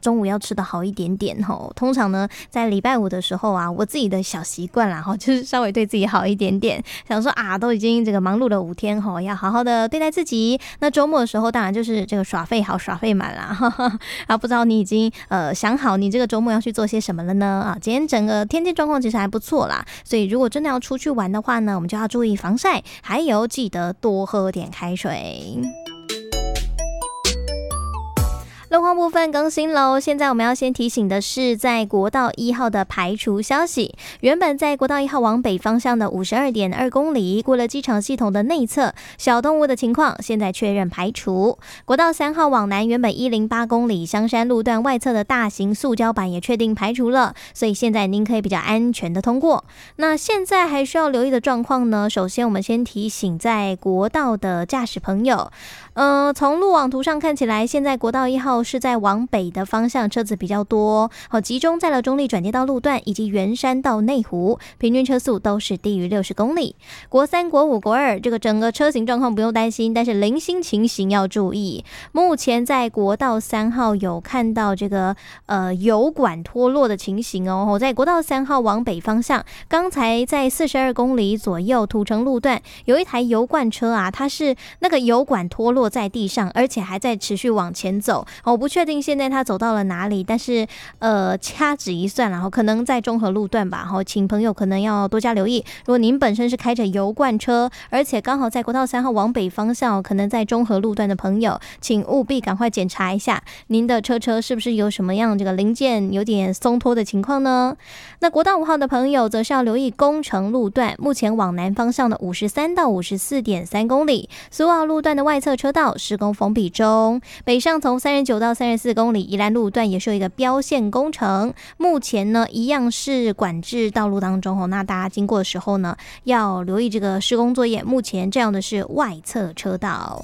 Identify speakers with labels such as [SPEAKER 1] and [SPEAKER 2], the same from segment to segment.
[SPEAKER 1] 中午要吃的好一点点吼。通常呢，在礼拜五的时候啊，我自己的小习惯啦，就是稍微对自己好一点点，想说啊，都已经这个忙碌了5天吼，要好好的对待自己。那周末的时候，当然就是这个耍废好耍废满啦。啊，不知道你已经想好你这个周末要去做些什么了呢？啊，今天整个天气状况其实还不错啦，所以如果真的要出去玩的话呢，我们就要注意防晒，还有记得多喝点开水。路况部分更新喽，现在我们要先提醒的是，在国道1号的排除消息。原本在国道1号往北方向的 52.2 公里，过了机场系统的内侧，小动物的情况现在确认排除。国道3号往南，原本108公里香山路段外侧的大型塑胶板也确定排除了，所以现在您可以比较安全的通过。那现在还需要留意的状况呢？首先我们先提醒在国道的驾驶朋友，从路网图上看起来，现在国道1号是在往北的方向，车子比较多，集中在了中立转接道路段以及圆山到内湖，平均车速都是低于60公里。国3、国5、国2这个整个车型状况不用担心，但是零星情形要注意。目前在国道3号有看到这个油管脱落的情形哦，在国道3号往北方向，刚才在42公里左右土城路段有一台油罐车啊，它是那个油管脱落在地上，而且还在持续往前走。我不确定现在他走到了哪里，但是掐指一算，然后可能在中和路段吧，请朋友可能要多加留意。如果您本身是开着油罐车，而且刚好在国道3号往北方向，可能在中和路段的朋友，请务必赶快检查一下您的车是不是有什么样这个零件有点松脱的情况呢？那国道5号的朋友则是要留意工程路段，目前往南方向的53到 54.3 公里，苏澳路段的外侧车道施工封闭中，北上从39到34公里，宜兰路段也是有一个标线工程，目前呢一样是管制道路当中，那大家经过的时候呢要留意这个施工作业，目前这样的是外侧车道。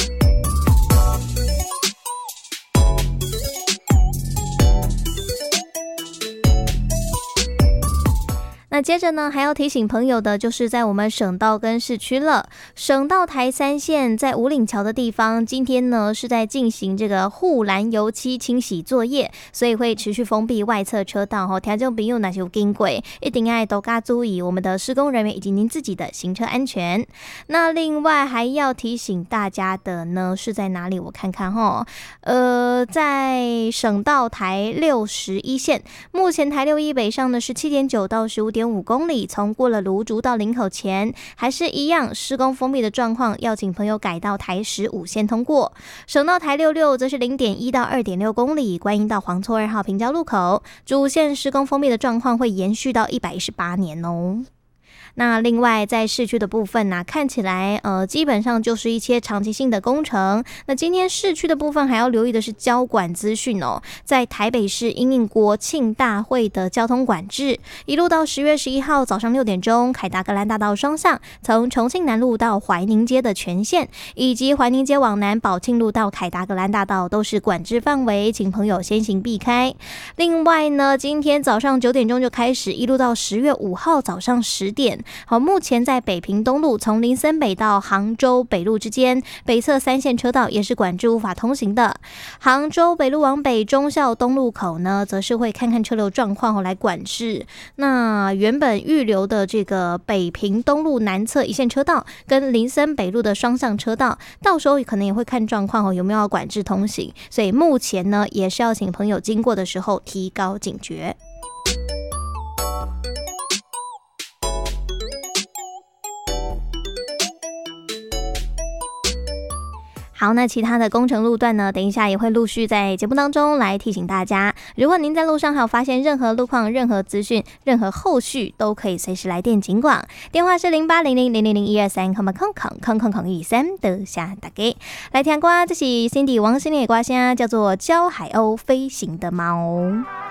[SPEAKER 1] 那接着呢，还要提醒朋友的就是在我们省道跟市区了。省道台3线在五岭桥的地方，今天呢是在进行这个护栏油漆清洗作业，所以会持续封闭外侧车道哦。听众朋友那些有经过，一定要多加注意我们的施工人员以及您自己的行车安全。那另外还要提醒大家的呢是在哪里？我看看哈，在省道台61线，目前台61北上呢是7.9到15.5公里，从过了芦竹到林口前，还是一样施工封闭的状况，要请朋友改到台15线通过。省道台66则是0.1到2.6公里，观音到黄厝2号平交路口，主线施工封闭的状况会延续到118年哦。那另外在市区的部分呢，看起来基本上就是一些长期性的工程。那今天市区的部分还要留意的是交管资讯哦，在台北市因应国庆大会的交通管制，一路到10月11号早上6点钟，凯达格兰大道双向从重庆南路到怀宁街的全线，以及怀宁街往南宝庆路到凯达格兰大道都是管制范围，请朋友先行避开。另外呢，今天早上9点钟就开始，一路到10月5号早上10点。好，目前在北平东路从林森北到杭州北路之间，北侧3线车道也是管制无法通行的。杭州北路往北忠孝东路口呢，则是会看看车流状况来管制。那原本预留的这个北平东路南侧1线车道跟林森北路的双向车道，到时候可能也会看状况有没有要管制通行。所以目前呢，也是要请朋友经过的时候提高警觉。好，那其他的工程路段呢，等一下也会陆续在节目当中来提醒大家。如果您在路上还有发现任何路况、任何资讯、任何后续，都可以随时来电警广，电话是0800000123，空13的下打给来听歌，这是 Cindy 王心凌的歌声，叫做《教海鸥飞行的猫》。